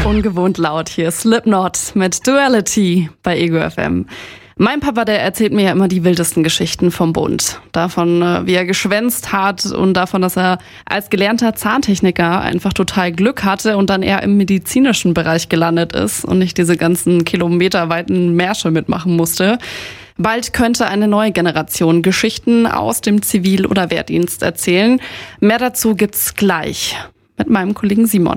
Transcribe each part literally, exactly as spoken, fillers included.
Ungewohnt laut hier. Slipknot mit Duality bei Ego F M. Mein Papa, der erzählt mir ja immer die wildesten Geschichten vom Bund. Davon, wie er geschwänzt hat und davon, dass er als gelernter Zahntechniker einfach total Glück hatte und dann eher im medizinischen Bereich gelandet ist und nicht diese ganzen kilometerweiten Märsche mitmachen musste. Bald könnte eine neue Generation Geschichten aus dem Zivil- oder Wehrdienst erzählen. Mehr dazu gibt's gleich mit meinem Kollegen Simon.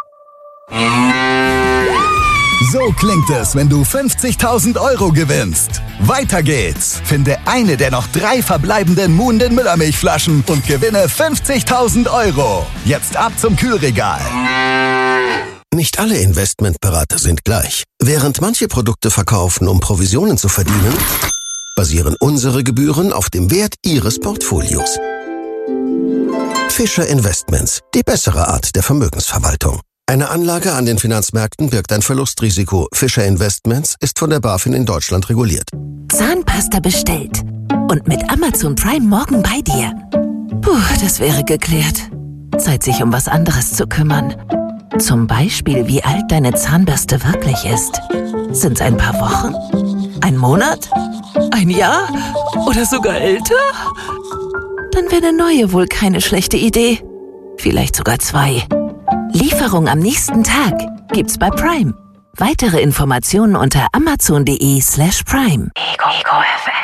So klingt es, wenn du fünfzigtausend Euro gewinnst. Weiter geht's. Finde eine der noch drei verbleibenden Muhnden Müllermilchflaschen und gewinne fünfzigtausend Euro. Jetzt ab zum Kühlregal. Nicht alle Investmentberater sind gleich. Während manche Produkte verkaufen, um Provisionen zu verdienen, basieren unsere Gebühren auf dem Wert Ihres Portfolios. Fischer Investments, die bessere Art der Vermögensverwaltung. Eine Anlage an den Finanzmärkten birgt ein Verlustrisiko. Fischer Investments ist von der BaFin in Deutschland reguliert. Zahnpasta bestellt. Und mit Amazon Prime morgen bei dir. Puh, das wäre geklärt. Zeit, sich um was anderes zu kümmern. Zum Beispiel, wie alt deine Zahnbürste wirklich ist. Sind's ein paar Wochen? Ein Monat? Ein Jahr? Oder sogar älter? Dann wäre eine neue wohl keine schlechte Idee. Vielleicht sogar zwei. Lieferung am nächsten Tag gibt's bei Prime. Weitere Informationen unter amazon.de slash Prime. Ego F M.